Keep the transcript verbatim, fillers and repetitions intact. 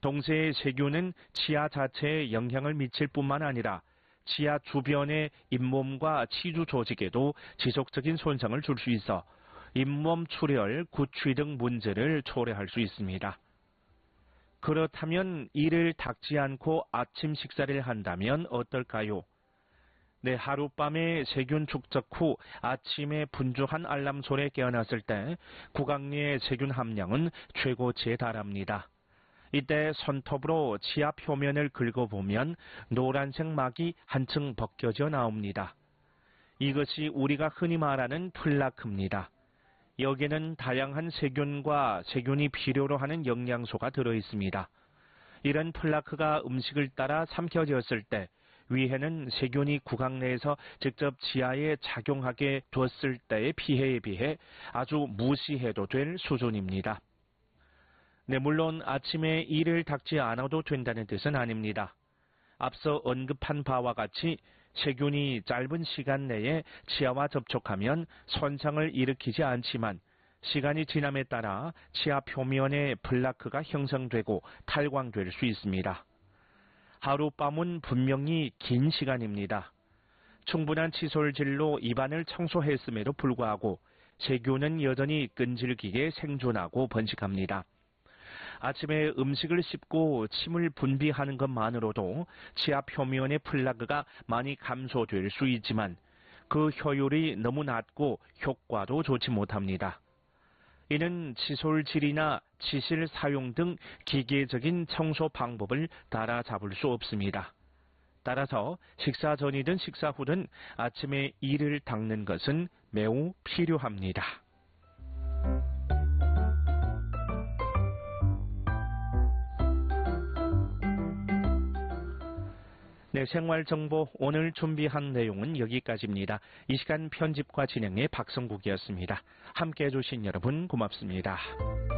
동체의 세균은 치아 자체에 영향을 미칠 뿐만 아니라 치아 주변의 잇몸과 치주 조직에도 지속적인 손상을 줄 수 있어 잇몸 출혈, 구취 등 문제를 초래할 수 있습니다. 그렇다면 이를 닦지 않고 아침 식사를 한다면 어떨까요? 네, 하룻밤에 세균 축적 후 아침에 분주한 알람 소리에 깨어났을 때 구강내의 세균 함량은 최고치에 달합니다. 이때 손톱으로 치아 표면을 긁어보면 노란색 막이 한층 벗겨져 나옵니다. 이것이 우리가 흔히 말하는 플라크입니다. 여기에는 다양한 세균과 세균이 필요로 하는 영양소가 들어있습니다. 이런 플라크가 음식을 따라 삼켜졌을 때 위에는 세균이 구강 내에서 직접 치아에 작용하게 뒀을 때의 피해에 비해 아주 무시해도 될 수준입니다. 네, 물론 아침에 이를 닦지 않아도 된다는 뜻은 아닙니다. 앞서 언급한 바와 같이 세균이 짧은 시간 내에 치아와 접촉하면 손상을 일으키지 않지만 시간이 지남에 따라 치아 표면에 플라크가 형성되고 탈광될 수 있습니다. 하룻밤은 분명히 긴 시간입니다. 충분한 칫솔질로 입안을 청소했음에도 불구하고 세균은 여전히 끈질기게 생존하고 번식합니다. 아침에 음식을 씹고 침을 분비하는 것만으로도 치아 표면의 플라크가 많이 감소될 수 있지만 그 효율이 너무 낮고 효과도 좋지 못합니다. 이는 칫솔질이나 치실 사용 등 기계적인 청소 방법을 따라잡을 수 없습니다. 따라서 식사 전이든 식사 후든 아침에 이를 닦는 것은 매우 필요합니다. 네, 생활정보 오늘 준비한 내용은 여기까지입니다. 이 시간 편집과 진행의 박성국이었습니다. 함께해 주신 여러분 고맙습니다.